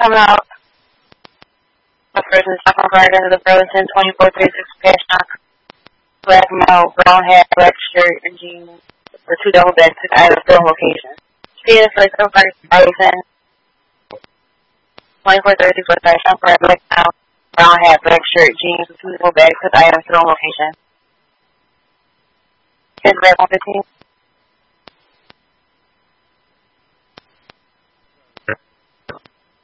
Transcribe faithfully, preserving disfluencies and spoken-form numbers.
Coming out. The first and second card into the Burlington twenty-four thirty-six cash knock. Black male, brown hat, black shirt, and jeans. The two double bags took out of the film location. Speed is like so far Burlington. twenty-four thirty-six West Side Shop, black male, brown hat, black shirt, jeans, the two double bags took items film location. Here's red one fifteen.